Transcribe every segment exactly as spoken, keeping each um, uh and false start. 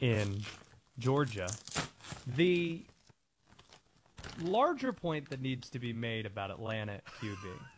in Georgia. The larger point that needs to be made about Atlanta Q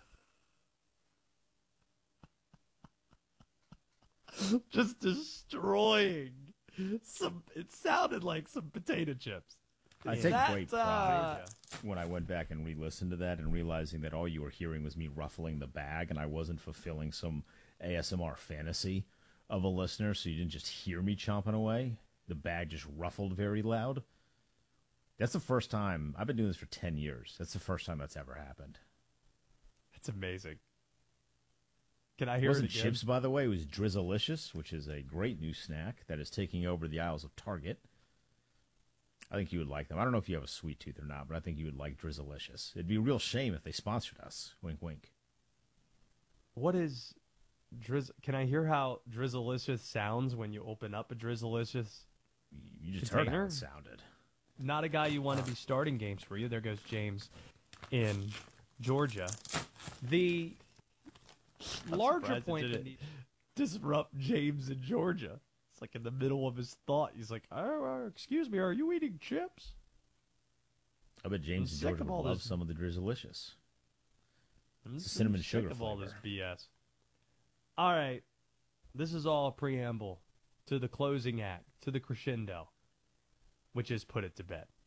B. Just destroying some. It sounded like some potato chips. I Is take that, great uh, pride when I went back and re-listened to that and realizing that all you were hearing was me ruffling the bag and I wasn't fulfilling some A S M R fantasy of a listener, so you didn't just hear me chomping away. The bag just ruffled very loud. That's the first time. I've been doing this for ten years. That's the first time that's ever happened. That's amazing. Can I hear It wasn't it again? chips, by the way. It was Drizzlicious, which is a great new snack that is taking over the aisles of Target. I think you would like them. I don't know if you have a sweet tooth or not, but I think you would like Drizzlicious. It'd be a real shame if they sponsored us. Wink, wink. What is Drizz? Can I hear how Drizzlicious sounds when you open up a Drizzlicious? You just heard how container? it sounded. Not a guy you want to be starting games for you. There goes James in Georgia. The larger surprised it point that didn't needs disrupt James in Georgia. It's like in the middle of his thought. He's like, oh, uh, excuse me, are you eating chips? I bet James I'm and sick Georgia of would all love this- some of the Drizzlicious. I'm It's a cinnamon sick sugar of all this flavor. B S. All right. This is all a preamble to the closing act, to the crescendo, which is put it to bed.